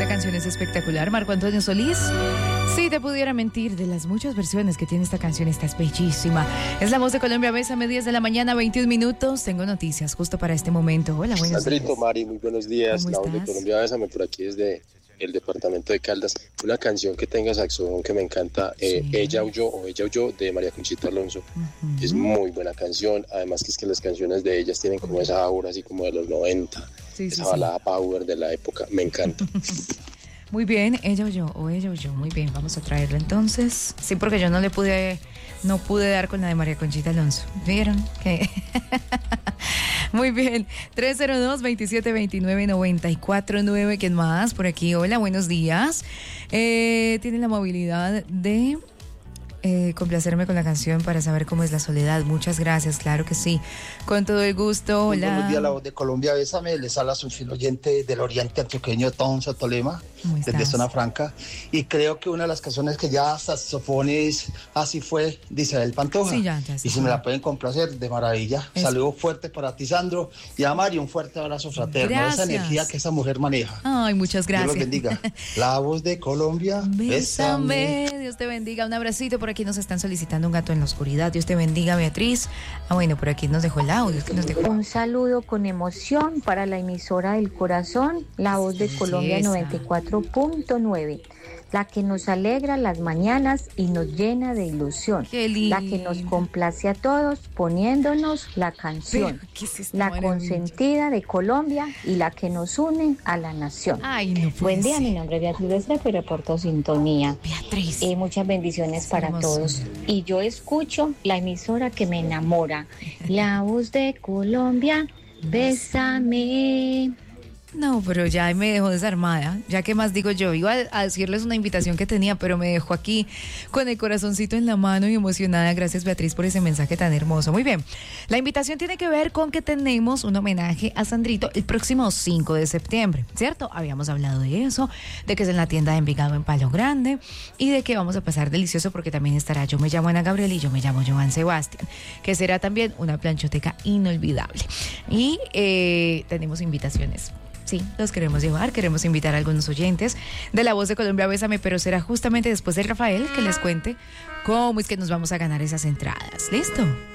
Esta canción es espectacular. Marco Antonio Solís. Si te pudiera mentir, de las muchas versiones que tiene esta canción, esta es bellísima. Es La Voz de Colombia. Bésame, 10 de la mañana, 21 minutos. Tengo noticias justo para este momento. Hola, buenos días. Sandrito, Mari, muy buenos días. La ¿Cómo Voz de estás? Colombia, Bésame, por aquí desde el departamento de Caldas. Una canción que tenga saxofón que me encanta, Sí. Ella huyó, de María Conchita Alonso. Es muy buena canción. Además que es que las canciones de ellas tienen como esa aura así como de los 90. Sí, Esa sí, balada power de la época. Me encanta. Muy bien, ella huyó. Muy bien, vamos a traerla entonces. Sí, porque yo no pude dar con la de María Conchita Alonso. ¿Vieron? ¿Qué? Muy bien. 302-2729-949. ¿Quién más? Por aquí. Hola, buenos días. Tienen la movilidad de complacerme con la canción para saber cómo es la soledad. Muchas gracias, claro que sí. Con todo el gusto. Muy Hola. buenos días, La Voz de Colombia, Bésame. Les habla su fiel oyente del oriente antioqueño, Tom Sotolema, ¿Cómo desde estás? Zona Franca. Y creo que una de las canciones que ya saxofones así fue de Isabel Pantoja. Sí, ya y si me la pueden complacer, de maravilla. Eso. Saludos fuertes para ti, Sandro. Y a Mario, un fuerte abrazo fraterno. Gracias. Esa energía que esa mujer maneja. Ay, muchas gracias. Dios los bendiga. La Voz de Colombia, Bésame. Dios te bendiga. Un abracito. Por aquí nos están solicitando un gato en la oscuridad. Dios te bendiga, Beatriz. Bueno, por aquí nos dejó el audio. Es que nos dejó. Un saludo con emoción para la emisora del corazón, La Voz de Colombia Belleza. 94.9, la que nos alegra las mañanas y nos llena de ilusión, Qué lindo. la que nos complace a todos poniéndonos la canción, Pero, ¿qué es esta la maravilla? consentida de Colombia y la que nos une a la nación. Ay, no puede Buen día, ser. mi nombre es Beatriz Restrepo y reporto sintonía. Beatriz. Muchas bendiciones para Hermoso. todos. Y yo escucho la emisora que me enamora. La Voz de Colombia, bésame. No, pero ya me dejó desarmada. Ya que más digo yo, iba a decirles una invitación que tenía, pero me dejó aquí con el corazoncito en la mano y emocionada. Gracias, Beatriz, por ese mensaje tan hermoso. Muy bien, la invitación tiene que ver con que tenemos un homenaje a Sandrito el próximo 5 de septiembre, ¿cierto? Habíamos hablado de eso, de que es en la tienda de Envigado en Palo Grande y de que vamos a pasar delicioso porque también estará Yo me llamo Ana Gabriel y Yo me llamo Joan Sebastián, que será también una planchoteca inolvidable. Y tenemos invitaciones. Sí, los queremos llevar, queremos invitar a algunos oyentes de La Voz de Colombia, Bésame, pero será justamente después de Rafael que les cuente cómo es que nos vamos a ganar esas entradas. ¿Listo?